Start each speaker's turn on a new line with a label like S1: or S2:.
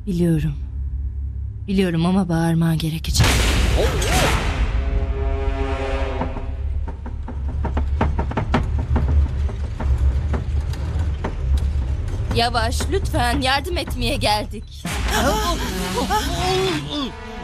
S1: Biliyorum. Biliyorum ama bağırman gerekecek. Yavaş lütfen, yardım etmeye geldik.